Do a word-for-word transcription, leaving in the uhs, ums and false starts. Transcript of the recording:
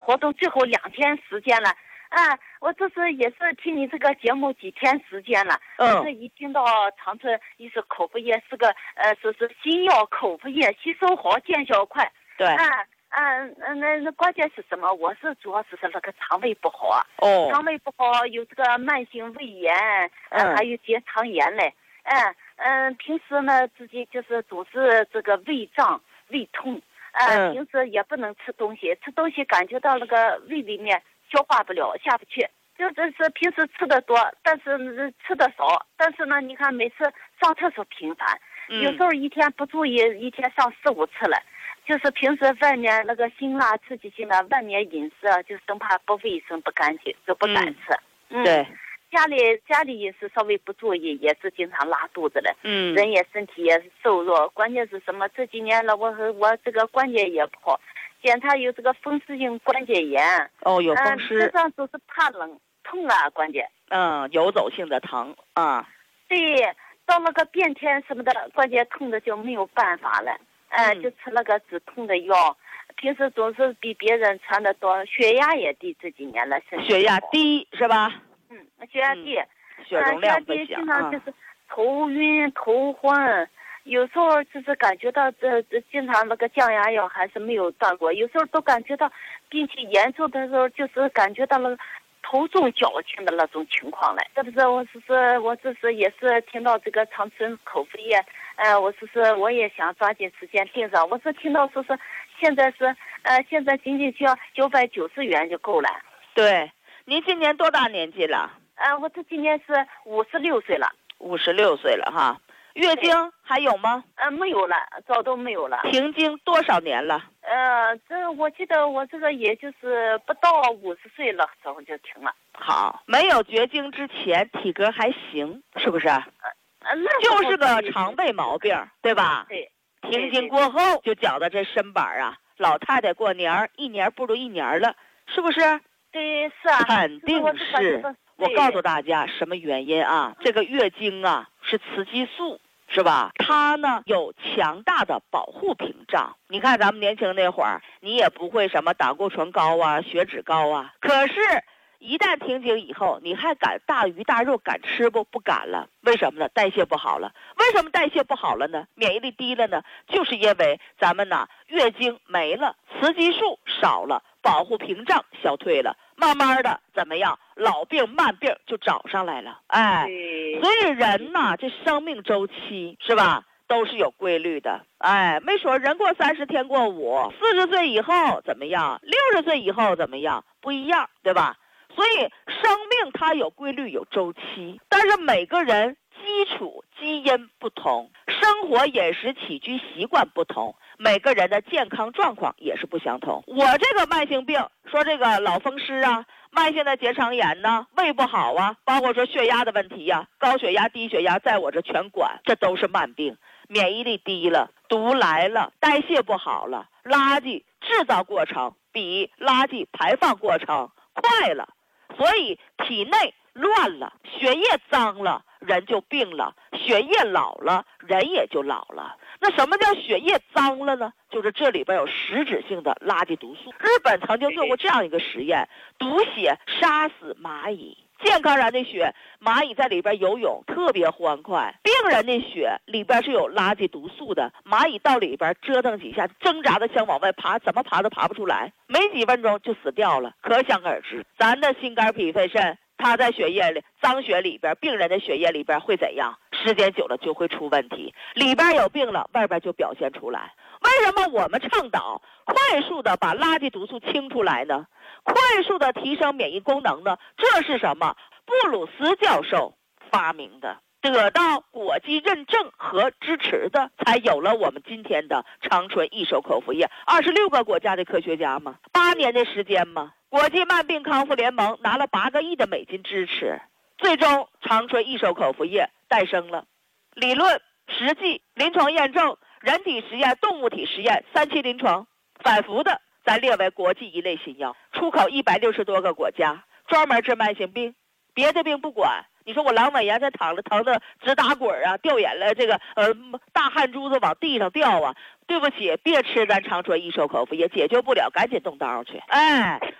活动最后两天时间了。啊，我这是也是听你这个节目几天时间了， 嗯， 我是一听到长春一是口服液是个呃说是新药口服液，吸收好见效快。 对。 啊啊，那那关键是什么？我是主要是是那个肠胃不好。 哦。 肠胃不好，有这个慢性胃炎，嗯，还有结肠炎嘞。嗯嗯，平时呢自己就是总是这个胃胀、胃痛。呃，平时也不能吃东西，吃东西感觉到那个胃里面消化不了，下不去。就这是平时吃的多，但是吃的少。但是呢，你看每次上厕所频繁， 嗯、 有时候一天不注意，一天上四五次了。就是平时外面那个辛辣刺激性的外面饮食，就生怕不卫生不干净，就不敢吃。 嗯，对。 家里家里饮食稍微不注意，也是经常拉肚子的。 嗯， 人也身体也是瘦弱，关键是什么？这几年了，我我这个关节也不好，检查有这个风湿性关节炎。 哦，有风湿。 实际上都是怕冷痛啊，关节。 嗯，游走性的疼啊。 对，到那个变天什么的，关节痛的就没有办法了。哎、嗯，就吃那个止痛的药。平时总是比别人穿的多，血压也低，这几年了， 血压低是吧？ 嗯，血压低， 嗯、血容量不行，经常就是头晕、头昏，有时候就是感觉到这这经常那个降压药还是没有断过，有时候都感觉到病情严重的时候，就是感觉到了头重脚轻的那种情况了。这不是我是是，我这是也是听到这个长春口服液，呃，我是是我也想抓紧时间订上。我是听到说是现在是呃现在仅仅需要九百九十元就够了。 对。您今年多大年纪了？ 呃，我这今年是五十六岁了。 五十六岁了哈，月经还有吗？ 呃，没有了，早都没有了。 停经多少年了？ 呃，这我记得我这个也就是不到五十岁了时候就停了。 好，没有绝经之前体格还行，是不是？呃， 那就是个肠胃毛病，对吧？ 对。 停经过后就觉得这身板啊，老太太过年一年不如一年了，是不是？ 对，是啊， 肯定是。我告诉大家什么原因啊？这个月经啊是雌激素，是吧？它呢有强大的保护屏障。你看咱们年轻那会儿，你也不会什么胆固醇高啊、血脂高啊。可是，一旦停经以后，你还敢大鱼大肉敢吃不？不敢了。为什么呢？代谢不好了。为什么代谢不好了呢？免疫力低了呢？就是因为咱们呢月经没了，雌激素少了。保护屏障消退了，慢慢的怎么样？老病慢病就找上来了，哎，所以人呐，这生命周期是吧，都是有规律的，哎，没说人过三十天过五，四十岁以后怎么样？六十岁以后怎么样？不一样，对吧？所以生命它有规律有周期，但是每个人基础基因不同，生活饮食起居习惯不同。每个人的健康状况也是不相同。我这个慢性病，说这个老风湿啊，慢性的结肠炎呢，胃不好啊，包括说血压的问题呀、啊，高血压、低血压，在我这全管，这都是慢病。免疫力低了，毒来了，代谢不好了，垃圾制造过程比垃圾排放过程快了，所以体内乱了，血液脏了，人就病了；血液老了，人也就老了。那什么叫血液脏了呢？就是这里边有实质性的垃圾毒素。日本曾经做过这样一个实验，毒血杀死蚂蚁，健康人的血，蚂蚁在里边游泳特别欢快；病人的血里边是有垃圾毒素的，蚂蚁到里边折腾几下，挣扎的想往外爬，怎么爬都爬不出来，没几分钟就死掉了。可想而知，咱的心肝脾肺肾，它在血液里，脏血里边，病人的血液里边会怎样？时间久了就会出问题，里边有病了，外边就表现出来。为什么我们倡导快速的把垃圾毒素清出来呢？快速的提升免疫功能呢？这是什么？布鲁斯教授发明的，得到国际认证和支持的，才有了我们今天的长春益寿口服液。二十六个国家的科学家嘛，八年的时间嘛，国际慢病康复联盟拿了八个亿的美金支持，最终长春益寿口服液诞生了。理论、实际、临床验证、人体实验、动物体实验，三期临床，反复的咱列为国际一类新药，出口一百六十多个国家，专门治慢性病，别的病不管。你说我阑尾炎在躺着疼的直打滚啊，掉眼泪，这个呃大汗珠子往地上掉啊，对不起，别吃咱长春益寿口服液，解决不了，赶紧动刀去。哎，